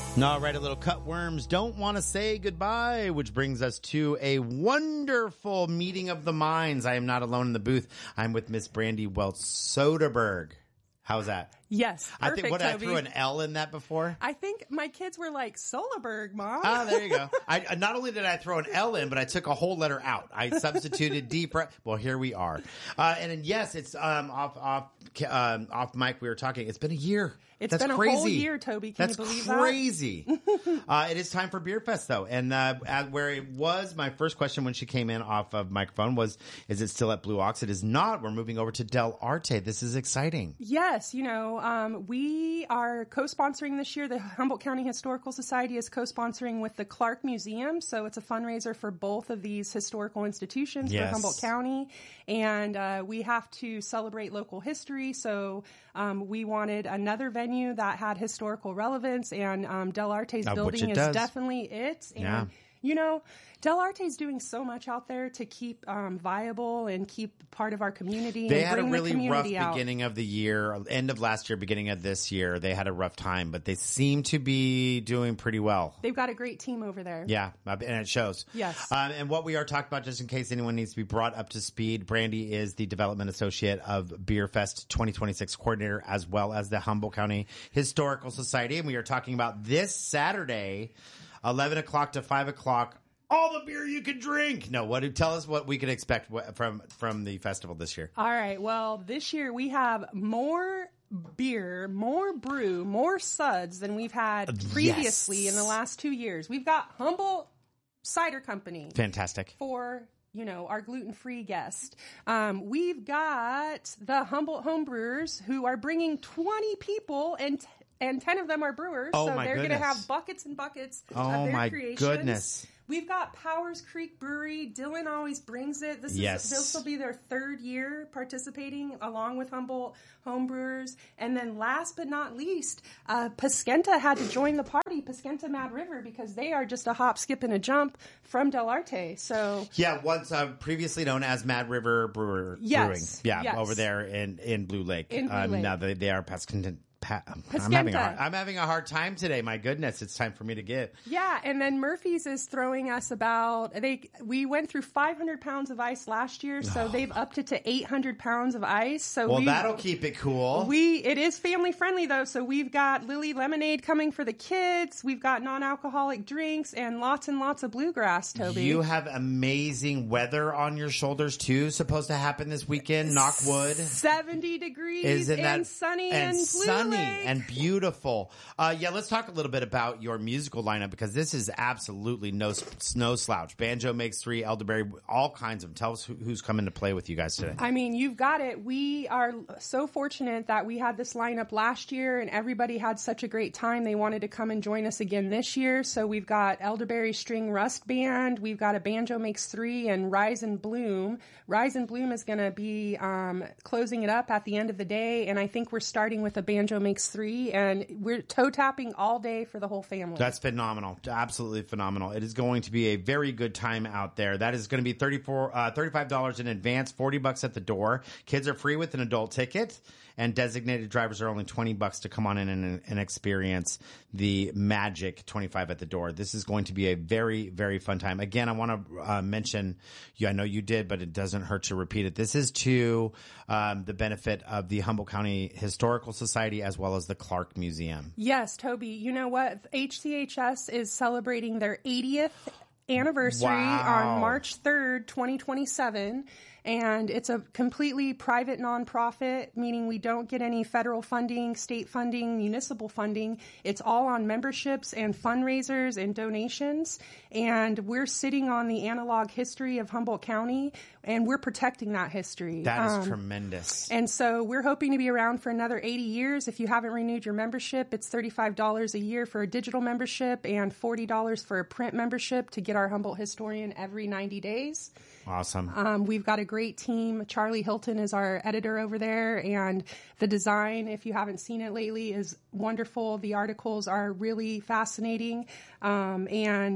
All right, a little Cutworms Don't Want to Say Goodbye, which brings us to a wonderful meeting of the minds. I am not alone in the booth. I'm with Miss Brandy Welch Soderberg. How's that? Yes, perfect, I think Toby. I threw an L in that before. I think my kids were like, Soderberg, Mom. Ah, there you go. I not only did I throw an L in, but I took a whole letter out. I substituted deep. Well, here we are. And then, yes, it's off mic. We were talking. It's been a year. It's been a whole year, Toby. Can you believe that? That's crazy. It is time for Beer Fest, though. And where it was, my first question when she came in off of microphone was, is it still at Blue Ox? It is not. We're moving over to Del Arte. This is exciting. Yes. We are co-sponsoring this year. The Humboldt County Historical Society is co-sponsoring with the Clark Museum. So it's a fundraiser for both of these historical institutions for Humboldt County. And we have to celebrate local history. So we wanted another venue that had historical relevance, and Del Arte's building is definitely it. And, Del Arte is doing so much out there to keep viable and keep part of our community. They and had bring a really rough out. beginning of the year, end of last year, beginning of this year. They had a rough time, but they seem to be doing pretty well. They've got a great team over there. Yeah, and it shows. Yes. And what we are talking about, just in case anyone needs to be brought up to speed, Brandy is the development associate of Beer Fest 2026 coordinator, as well as the Humboldt County Historical Society. And we are talking about this Saturday, 11 o'clock to 5 o'clock. All the beer you can drink. No, tell us what we can expect from the festival this year. All right. Well, this year we have more beer, more brew, more suds than we've had previously in the last 2 years. We've got Humboldt Cider Company. Fantastic. For our gluten-free guest. We've got the Humboldt Homebrewers who are bringing 20 people and 10 of them are brewers. Oh, so my they're going to goodness. have buckets and buckets of Oh, their my creations. goodness. We've got Powers Creek Brewery. Dylan always brings it. This will be their third year participating along with Humboldt Homebrewers. And then last but not least, Paskenta had to join the party, Paskenta Mad River, because they are just a hop, skip, and a jump from Del Arte. So once previously known as Mad River Brewing. Yeah, over there in Blue Lake. Now they are Paskenta. I'm having a hard time today. My goodness, it's time for me to get. Yeah, and then Murphy's is throwing us we went through 500 pounds of ice last year, so they've upped it to 800 pounds of ice. So that'll keep it cool. It is family friendly though, so we've got Lily Lemonade coming for the kids. We've got non-alcoholic drinks and lots of bluegrass, Toby. You have amazing weather on your shoulders too, supposed to happen this weekend, knock wood. 70 degrees and sunny and blue. And beautiful. Let's talk a little bit about your musical lineup, because this is absolutely no slouch. Banjo Makes Three, Elderberry, all kinds of them. Tell us who's coming to play with you guys today. I mean, you've got it. We are so fortunate that we had this lineup last year and everybody had such a great time. They wanted to come and join us again this year. So we've got Elderberry String Rust Band. We've got a Banjo Makes Three and Rise and Bloom. Rise and Bloom is going to be closing it up at the end of the day. And I think we're starting with a Banjo Makes Three, and we're toe tapping all day for the whole family. That's phenomenal. Absolutely phenomenal. It is going to be a very good time out there. That is going to be $35 in advance, $40 at the door. Kids are free with an adult ticket, and designated drivers are only $20 to come on in and experience the magic. $25 at the door. This is going to be a very, very fun time. Again, I want to mention, I know you did, but it doesn't hurt to repeat it. This is to the benefit of the Humboldt County Historical Society as well as the Clark Museum. Yes, Toby. You know what? HCHS is celebrating their 80th anniversary on March 3rd, 2027. And it's a completely private nonprofit, meaning we don't get any federal funding, state funding, municipal funding. It's all on memberships and fundraisers and donations. And we're sitting on the analog history of Humboldt County, and we're protecting that history. That is tremendous. And so we're hoping to be around for another 80 years. If you haven't renewed your membership, it's $35 a year for a digital membership and $40 for a print membership to get our Humboldt historian every 90 days. Awesome. We've got a great team. Charlie Hilton is our editor over there, and the design, if you haven't seen it lately, is wonderful. The articles are really fascinating. And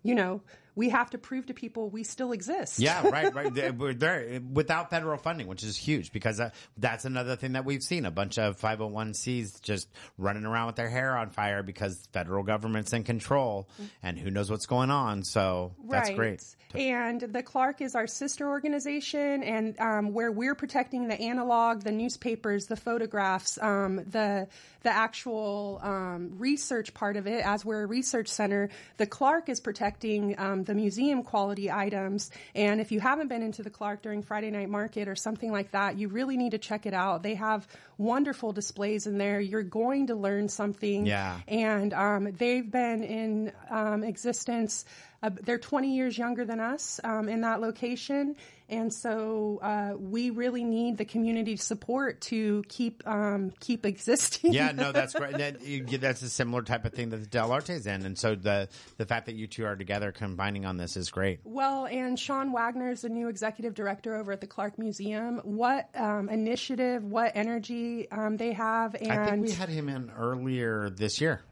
we have to prove to people we still exist. Yeah, right. We're there without federal funding, which is huge because that's another thing that we've seen. A bunch of 501c just running around with their hair on fire because federal government's in control and who knows what's going on. So that's great. And the Clark is our sister organization, and where we're protecting the analog, the newspapers, the photographs, the actual research part of it, as we're a research center. The Clark is protecting the museum quality items. And if you haven't been into the Clark during Friday Night Market or something like that, you really need to check it out. They have wonderful displays in there. You're going to learn something. Yeah. And they've been in existence. They're 20 years younger than us in that location. And so we really need the community support to keep existing. Yeah, no, that's great. That's a similar type of thing that the Del Arte's in. And so the fact that you two are together combining on this is great. Well, and Sean Wagner is the new executive director over at the Clark Museum. What initiative, what energy they have. And I think we had him in earlier this year.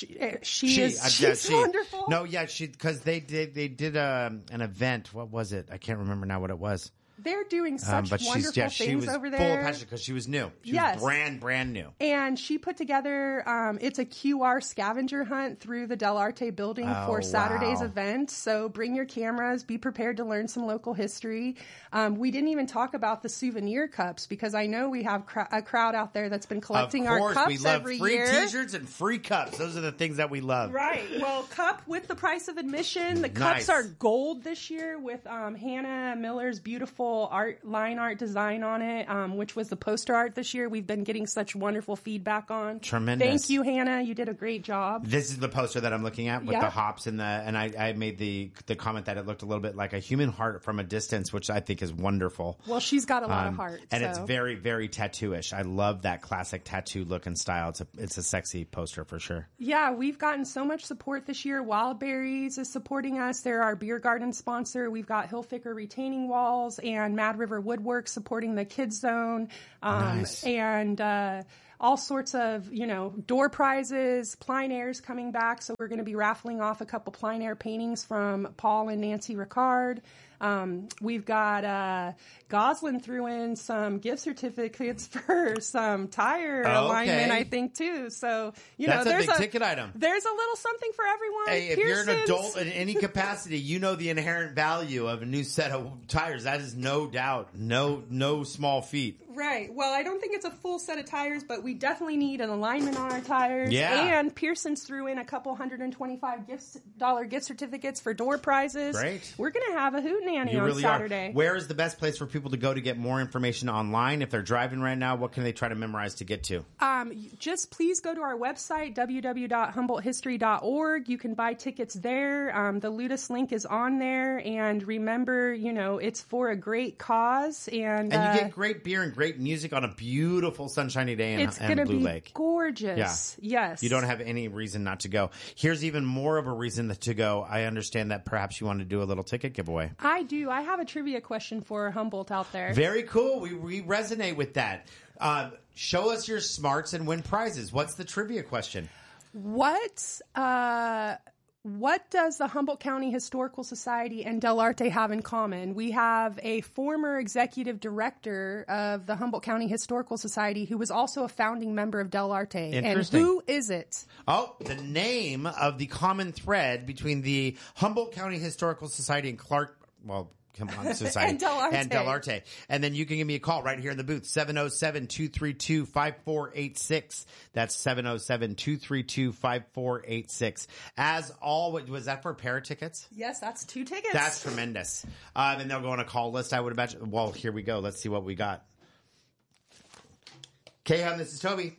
She's wonderful. No, yeah, because they did an event. What was it? I can't remember now what it was. They're doing such wonderful things over there. Full of passion because she was new. She was brand new. And she put together, it's a QR scavenger hunt through the Del Arte building for Saturday's event. So bring your cameras, be prepared to learn some local history. We didn't even talk about the souvenir cups because I know we have a crowd out there that's been collecting our cups every year. We love free t-shirts and free cups. Those are the things that we love. Right. Well, cup with the price of admission. The cups are gold this year with Hannah Miller's beautiful line art design on it, which was the poster art this year. We've been getting such wonderful feedback on. Tremendous. Thank you, Hannah. You did a great job. This is the poster that I'm looking at with the hops and I made the comment that it looked a little bit like a human heart from a distance, which I think is wonderful. Well, she's got a lot of heart. And it's very, very tattoo-ish. I love that classic tattoo look and style. It's a sexy poster for sure. Yeah, we've gotten so much support this year. Wildberries is supporting us. They're our beer garden sponsor. We've got Hillficker retaining walls and Mad River Woodwork supporting the Kids Zone, and all sorts of, door prizes. Plein Air's coming back, so we're going to be raffling off a couple Plein Air paintings from Paul and Nancy Ricard. We've got Goslin threw in some gift certificates for some tire alignment, I think, too. So, that's a big ticket item. There's a little something for everyone. Hey, if you're an adult in any capacity, you know the inherent value of a new set of tires. That is no doubt, no small feat. Right. Well, I don't think it's a full set of tires, but we definitely need an alignment on our tires. Yeah. And Pearson's threw in a couple $125 gift certificates for door prizes. Great. We're going to have a hootenanny on Saturday. Where is the best place for people to go to get more information online? If they're driving right now, what can they try to memorize to get to? Just please go to our website, www.humboldthistory.org. You can buy tickets there. The Ludus link is on there. And remember, it's for a great cause. And you get great beer and great music on a beautiful sunshiny day in Blue Lake. It's going to be gorgeous. Yeah. Yes. You don't have any reason not to go. Here's even more of a reason to go. I understand that perhaps you want to do a little ticket giveaway. I do. I have a trivia question for Humboldt out there. Very cool. We resonate with that. Show us your smarts and win prizes. What's the trivia question? What does the Humboldt County Historical Society and Del Arte have in common? We have a former executive director of the Humboldt County Historical Society who was also a founding member of Del Arte. Interesting. And who is it? Oh, the name of the common thread between the Humboldt County Historical Society and Society and Del Arte. And then you can give me a call right here in the booth, 707-232-5486. That's 707-232-5486. As always, was that for a pair of tickets? Yes, that's 2 tickets. That's tremendous. And they'll go on a call list, I would imagine. Well, here we go. Let's see what we got. Kayhan, this is Toby.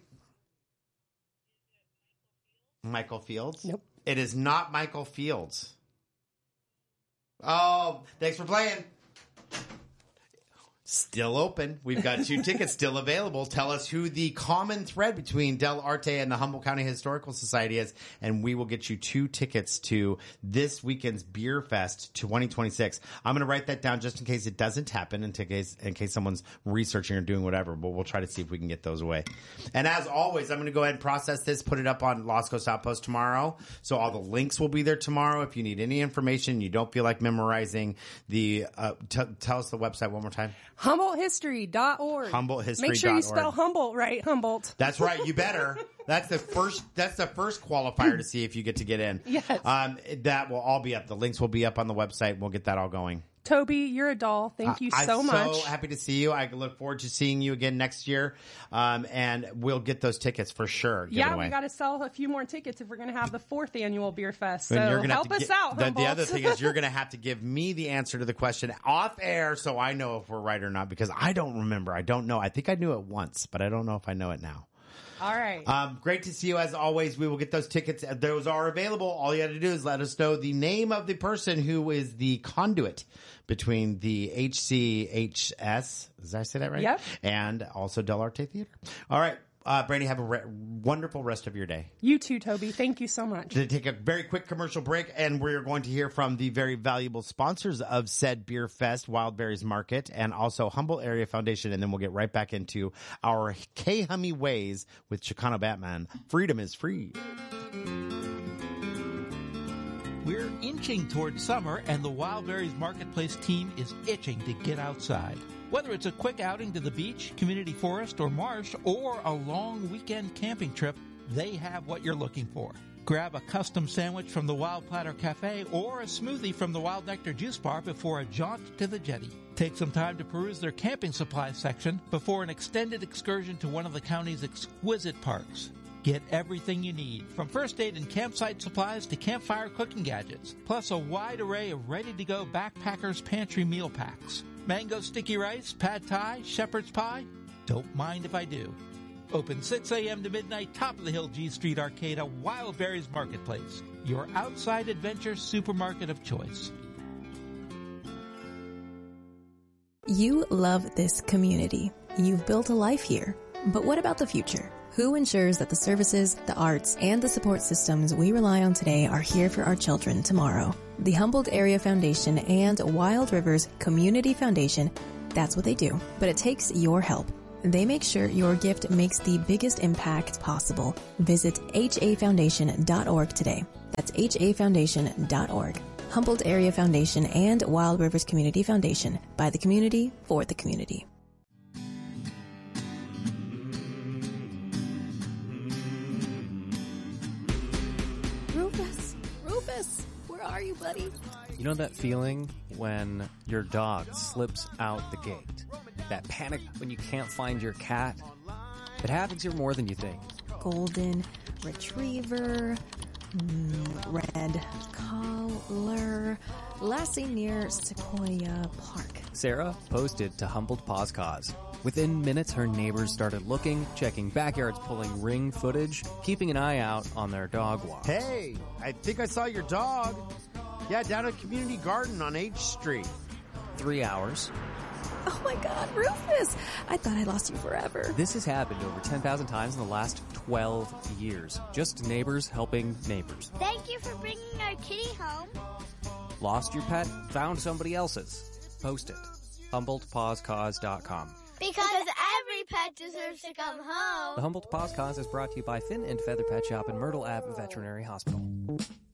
Michael Fields? Nope. It is not Michael Fields. Oh, thanks for playing. Still open. We've got 2 tickets still available. Tell us who the common thread between Del Arte and the Humboldt County Historical Society is, and we will get you 2 tickets to this weekend's Beer Fest 2026. I'm going to write that down just in case it doesn't happen, in case someone's researching or doing whatever, but we'll try to see if we can get those away. And as always, I'm going to go ahead and process this, put it up on Lost Coast Outpost tomorrow. So all the links will be there tomorrow. If you need any information, you don't feel like memorizing the, tell us the website one more time. HumboldtHistory.org. HumboldtHistory.org. Make sure you spell Humboldt right, Humboldt. That's right. You better. That's the first qualifier to see if you get in. Yes. That will all be up. The links will be up on the website. We'll get that all going. Toby, you're a doll. Thank you so much. I'm so happy to see you. I look forward to seeing you again next year. And we'll get those tickets for sure. Yeah, we got to sell a few more tickets if we're going to have the 4th annual Beer Fest. So help us out, Humboldt. The other thing is you're going to have to give me the answer to the question off air so I know if we're right or not, because I don't remember. I don't know. I think I knew it once, but I don't know if I know it now. All right. Great to see you as always. We will get those tickets. Those are available. All you have to do is let us know the name of the person who is the conduit between the HCHS. Did I say that right? Yep. And also Del Arte Theater. All right. Brandy, have a wonderful rest of your day. You too, Toby. Thank you so much. To take a very quick commercial break, and we're going to hear from the very valuable sponsors of said Beer Fest, Wildberries Market, and also Humboldt Area Foundation, and then we'll get right back into our K-Hummy Ways with Chicano Batman. Freedom is free. We're inching towards summer, and the Wildberries Marketplace team is itching to get outside. Whether it's a quick outing to the beach, community forest, or marsh, or a long weekend camping trip, they have what you're looking for. Grab a custom sandwich from the Wild Platter Cafe or a smoothie from the Wild Nectar Juice Bar before a jaunt to the jetty. Take some time to peruse their camping supplies section before an extended excursion to one of the county's exquisite parks. Get everything you need, from first aid and campsite supplies to campfire cooking gadgets, plus a wide array of ready-to-go backpackers' pantry meal packs. Mango sticky rice, pad thai, shepherd's pie? Don't mind if I do. Open 6 a.m. to midnight, top of the hill G Street Arcade, Wildberries Marketplace, your outside adventure supermarket of choice. You love this community. You've built a life here. But what about the future? Who ensures that the services, the arts, and the support systems we rely on today are here for our children tomorrow? The Humboldt Area Foundation and Wild Rivers Community Foundation, that's what they do. But it takes your help. They make sure your gift makes the biggest impact possible. Visit hafoundation.org today. That's hafoundation.org. Humboldt Area Foundation and Wild Rivers Community Foundation, by the community, for the community. Rufus, where are you, buddy? You know that feeling when your dog slips out the gate? That panic when you can't find your cat? It happens here more than you think. Golden Retriever, Red Collar, Lassie near Sequoia Park. Sarah posted to Humboldt Paws Cause. Within minutes, her neighbors started looking, checking backyards, pulling ring footage, keeping an eye out on their dog walks. Hey, I think I saw your dog. Yeah, down at Community Garden on H Street. 3 hours. Oh my God, Rufus! I thought I lost you forever. This has happened over 10,000 times in the last 12 years. Just neighbors helping neighbors. Thank you for bringing our kitty home. Lost your pet? Found somebody else's? Post it. HumboldtPawsCause.com. Because every pet deserves to come home. The Humboldt Paws Cause is brought to you by Fin and Feather Pet Shop in Myrtle Ave Veterinary Hospital.